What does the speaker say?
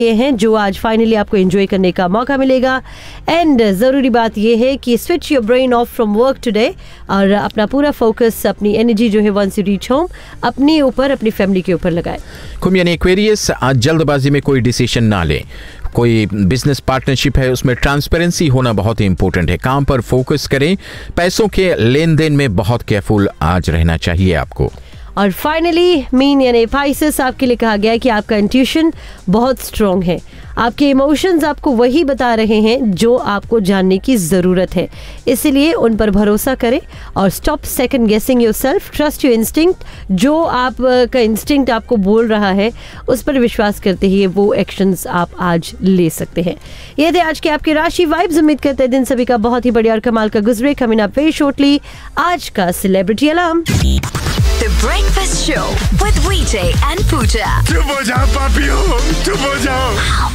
ये हैं जो आज फाइनली आपको एंजॉय करने का मौका मिलेगा। एंड ज़रूरी बात ये है कि switch your brain of from work today और अपना पूरा फोकस, अपनी एनर्जी जो है वंस यू रीच होम अपने ऊपर, अपनी फैमिली के ऊपर लगाए। यानी एक्वेरियस, आज जल्दबाजी में कोई डिसीजन ना ले। कोई बिजनेस पार्टनरशिप है उसमें ट्रांसपेरेंसी होना बहुत ही इंपॉर्टेंट है। काम पर फोकस करें, पैसों के लेन देन में बहुत केयरफुल आज रहना चाहिए आपको। और फाइनली मीन यानी पाइसेस, आपके लिए कहा गया है कि आपका इंट्यूशन बहुत स्ट्रॉन्ग है। आपके इमोशंस आपको वही बता रहे हैं जो आपको जानने की ज़रूरत है, इसलिए उन पर भरोसा करें और स्टॉप सेकंड गेसिंग योरसेल्फ, ट्रस्ट योर इंस्टिंक्ट। जो आपका इंस्टिंक्ट आपको बोल रहा है उस पर विश्वास करते ही वो एक्शंस आप आज ले सकते हैं। ये थे आज के आपके राशि वाइब्स। उम्मीद करते हैं दिन सभी का बहुत ही बढ़िया और कमाल का गुजरे। कमिंग अप वेरी शॉर्टली आज का celebrity alarm. The Breakfast Show with VJ and Pooja. चुप हो जाओ पापियों, चुप हो जाओ।